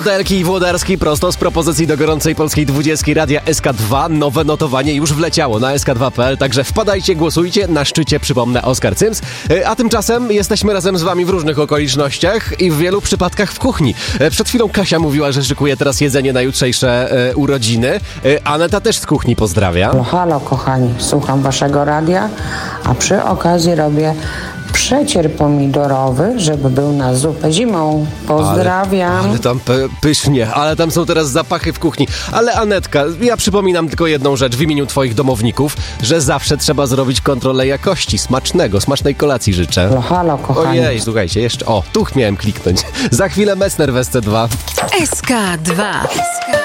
Modelki i Włodarski prosto z propozycji do gorącej polskiej 20 Radia SK2. Nowe notowanie już wleciało na sk2.pl, także wpadajcie, głosujcie. Na szczycie, przypomnę, Oskar Cyms. A tymczasem jesteśmy razem z wami w różnych okolicznościach i w wielu przypadkach w kuchni. Przed chwilą Kasia mówiła, że szykuje teraz jedzenie na jutrzejsze urodziny. Aneta też z kuchni pozdrawia. Halo kochani, słucham waszego radia, a przy okazji robię przecier pomidorowy, żeby był na zupę zimą. Pozdrawiam. Ale tam pysznie, ale tam są teraz zapachy w kuchni. Ale Anetka, ja przypominam tylko jedną rzecz w imieniu twoich domowników, że zawsze trzeba zrobić kontrolę jakości. Smacznej kolacji życzę. Halo kochani. Ojej, słuchajcie, jeszcze, tu miałem kliknąć. Za chwilę Messner w SC2. SK2.